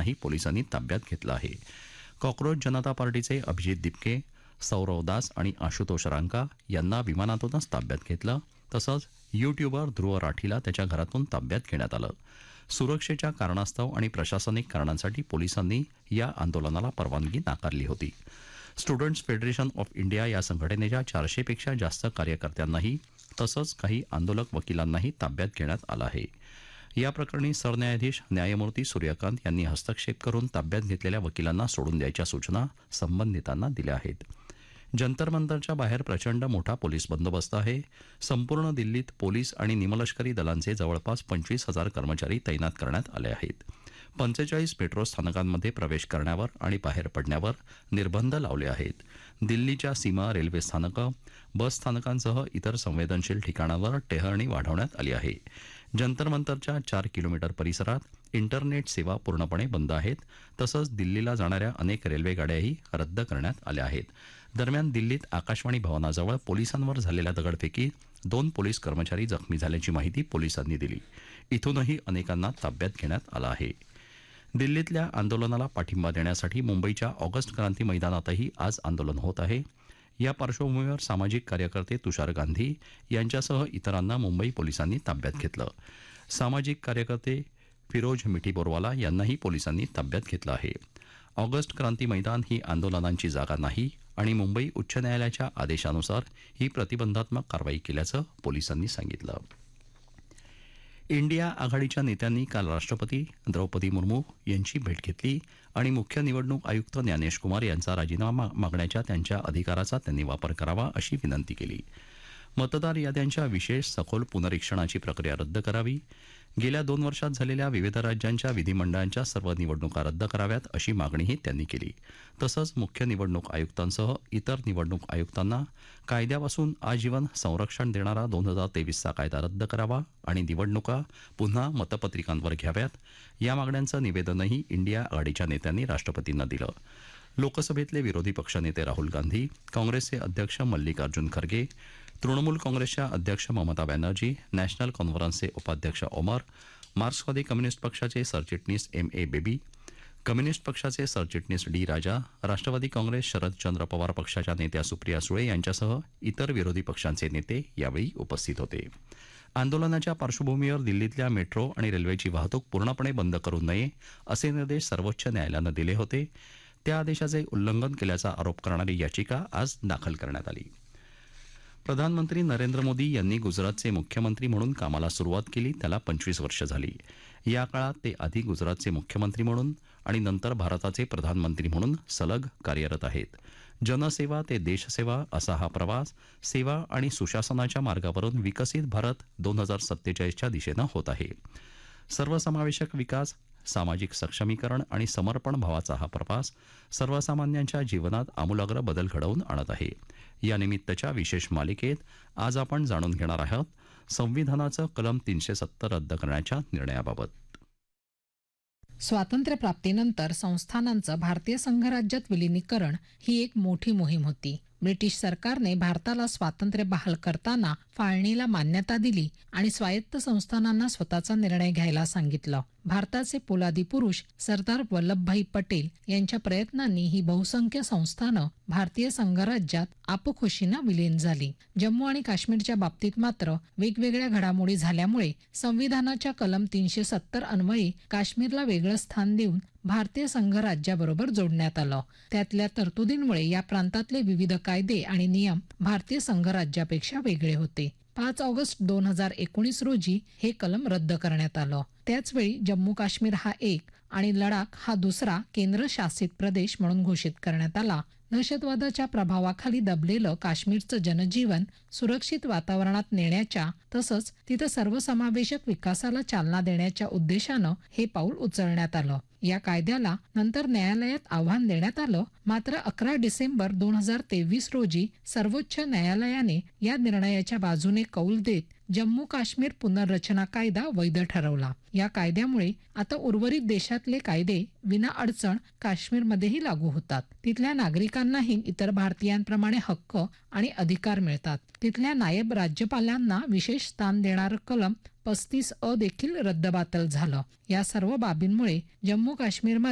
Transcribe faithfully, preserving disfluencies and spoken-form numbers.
यांनाही पोलिसांनी ताब्यात घेतलं आहे. कॉक्रोच जनता पार्टीचे अभिजित दिपके, सौरव दास आणि आशुतोष रांका यांना विमानातूनच ताब्यात घेतलं. तसंच यूट्यूबर ध्रुव राठीला त्याच्या घरातून ताब्यात घेण्यात आलं. सुरक्षेच्या कारणास्तव आणि प्रशासनिक कारणांसाठी पोलिसांनी या आंदोलनाला परवानगी नाकारली होती. स्टुडंट्स फेडरेशन ऑफ इंडिया या संघटनेच्या चारशेपेक्षा जास्त कार्यकर्त्यांनाही तसंच काही आंदोलक वकिलांनाही ताब्यात घेण्यात आलं आहे. या प्रकरणी सरन्यायाधीश न्यायमूर्ती सूर्यकांत यांनी हस्तक्षेप करून ताब्यात घेतलेल्या वकिलांना सोडून द्यायच्या सूचना संबंधितांना दिल्या आहेत. जंतर मंतरच्या बाहेर प्रचंड मोठा पोलीस बंदोबस्त आहे. संपूर्ण दिल्लीत पोलीस आणि निमलष्करी दलांचे जवळपास पंचवीस हजार कर्मचारी तैनात करण्यात आले आहेत. पंचेचाळीस मेट्रो स्थानकांमध्ये प्रवेश करण्यावर आणि बाहेर पडण्यावर निर्बंध लावले आहेत. दिल्लीच्या सीमा रेल्वे स्थानकं, बस स्थानकांसह इतर संवेदनशील ठिकाणांवर टेहळणी वाढवण्यात आली आहे. जंतर मंतरच्या चार किलोमीटर परिसरात इंटरनेट सेवा पूर्णपणे बंद आहेत. तसंच दिल्लीला जाणाऱ्या अनेक रेल्वे गाड्याही रद्द करण्यात आल्या आहेत. दरम्यान दिल्लीत आकाशवाणी भवनाजवळ पोलिसांवर झालेल्या दगडफेकीत दोन पोलीस कर्मचारी जखमी झाल्याची माहिती पोलिसांनी दिली. इथूनही अनेकांना ताब्यात घेण्यात आलं आहे. दिल्लीतल्या आंदोलनाला पाठिंबा देण्यासाठी मुंबईच्या ऑगस्ट क्रांती मैदानातही आज आंदोलन होत आहे. या पार्श्वभूमीवर सामाजिक कार्यकर्ते तुषार गांधी यांच्यासह इतरांना मुंबई पोलिसांनी ताब्यात घेतलं. सामाजिक कार्यकर्ते फिरोज मिठी बोरवाला यांनाही पोलिसांनी ताब्यात घेतलं आहे. ऑगस्ट क्रांती मैदान ही आंदोलनांची जागा नाही आणि मुंबई उच्च न्यायालयाच्या आदेशानुसार ही प्रतिबंधात्मक कारवाई केल्याचं पोलिसांनी सांगितलं. इंडिया आघाडीच्या नेत्यांनी काल राष्ट्रपती द्रौपदी मुर्मू यांची भेट घेतली आणि मुख्य निवडणूक आयुक्त ज्ञानेश कुमार यांचा राजीनामा मागण्याच्या त्यांच्या अधिकाराचा त्यांनी वापर करावा अशी विनंती केली. मतदार याद्यांच्या विशेष सखोल पुनरीक्षणाची प्रक्रिया रद्द करावी. गेल्या दोन वर्षात झालेल्या विविध राज्यांच्या विधिमंडळांच्या सर्व निवडणुका रद्द कराव्यात अशी मागणीही त्यांनी केली. तसंच मुख्य निवडणूक आयुक्तांसह इतर निवडणूक आयुक्तांना कायद्यापासून आजीवन संरक्षण देणारा दोन हजार तेवीसचा कायदा रद्द करावा आणि निवडणुका पुन्हा मतपत्रिकांवर घ्याव्यात. या मागण्यांचं निवेदनही इंडिया आघाडीच्या नेत्यांनी राष्ट्रपतींना दिलं. लोकसभेतले विरोधी पक्षनेते राहुल गांधी, काँग्रेसचे अध्यक्ष मल्लिकार्जुन खरगे, तृणमूल काँग्रेसच्या अध्यक्ष ममता बॅनर्जी, नॅशनल कॉन्फरन्सचे उपाध्यक्ष ओमर, मार्क्सवादी कम्युनिस्ट पक्षाचे सरचिटणीस एम ए बेबी, कम्युनिस्ट पक्षाचे सरचिटणीस डी राजा, राष्ट्रवादी काँग्रेस शरदचंद्र पवार पक्षाच्या नेत्या सुप्रिया सुळे यांच्यासह इतर विरोधी पक्षांचे नेते यावेळी उपस्थित होते. आंदोलनाच्या पार्श्वभूमीवर दिल्लीतल्या मेट्रो आणि रेल्वेची वाहतूक पूर्णपणे बंद करू नये असे निर्देश सर्वोच्च न्यायालयानं दिले होते. त्या आदेशाचे उल्लंघन केल्याचा आरोप करणारी याचिका आज दाखल करण्यात आली. प्रधानमंत्री नरेंद्र मोदी यांनी गुजरातचे मुख्यमंत्री म्हणून कामाला सुरुवात केली त्याला पंचवीस वर्ष झाली. या काळात ते आधी गुजरातचे मुख्यमंत्री म्हणून आणि नंतर भारताचे प्रधानमंत्री म्हणून सलग कार्यरत आहेत. जनसेवा ते देशसेवा असा हा प्रवास सेवा आणि सुशासनाच्या मार्गावरून विकसित भारत दोन हजार सत्तेचाळीसच्या दिशेनं होत आहे. सर्वसमावेशक विकास, सामाजिक सक्षमीकरण आणि समर्पण भावाचा हा प्रवास सर्वसामान्यांच्या जीवनात आमूलाग्र बदल घडवून आणत आहे. या निमित्तच्या विशेष मालिकेत आज आपण जाणून घेणार आहोत संविधानाचं कलम तीनशे सत्तर रद्द करण्याच्या निर्णयाबाबत. स्वातंत्र्यप्राप्तीनंतर संस्थानांचं भारतीय संघराज्यात विलिनीकरण ही एक मोठी मोहीम होती. ब्रिटिश सरकारने भारताला स्वातंत्र्य बहाल करताना फाळणीला मान्यता दिली आणि स्वायत्त संस्थानांना स्वतःचा निर्णय घ्यायला सांगितलं. भारताचे पोलादी पुरुष सरदार वल्लभभाई पटेल यांच्या प्रयत्नांनी ही बहुसंख्य संस्थानं भारतीय संघराज्यात आपखुशीनं विलीन झाली. जम्मू आणि काश्मीरच्या बाबतीत मात्र वेगवेगळ्या घडामोडी झाल्यामुळे संविधानाच्या कलम तीनशे सत्तर अन्वये काश्मीरला वेगळं स्थान देऊन भारतीय संघराज्याबरोबर जोडण्यात आलं. त्यातल्या तरतुदींमुळे या प्रांतातले विविध कायदे आणि नियम भारतीय संघराज्यापेक्षा वेगळे होते. पाच ऑगस्ट दोन हजार एकोणीस रोजी हे कलम रद्द करण्यात आलं. त्याचवेळी जम्मू काश्मीर हा एक आणि लडाख हा दुसरा केंद्रशासित प्रदेश म्हणून घोषित करण्यात आला. दहशतवादाच्या प्रभावाखाली दबलेलं काश्मीरचं जनजीवन सुरक्षित वातावरणात नेण्याच्या तसंच तिथं सर्वसमावेशक विकासाला चालना देण्याच्या उद्देशानं हे पाऊल उचलण्यात आलं. या कायद्याला नंतर न्यायालयात आव्हान देण्यात आलं. मात्र अकरा डिसेंबर दोन हजार तेवीस रोजी सर्वोच्च न्यायालयाने या निर्णयाच्या बाजूने कौल देत जम्मू काश्मीर पुनर्रचना कायदा वैध ठरवला. या कायद्यामुळे आता उर्वरित देशातले कायदे विना अडचण काश्मीरमध्येही लागू होतात. तिथल्या नागरिकांनाही इतर भारतीयांप्रमाणे हक्क आणि अधिकार मिळतात. तिथल्या नायब राज्यपालांना विशेष स्थान देणारं कलम पस्तीस अ देखील रद्दबातल झालं. या सर्व बाबींमुळे जम्मू काश्मीर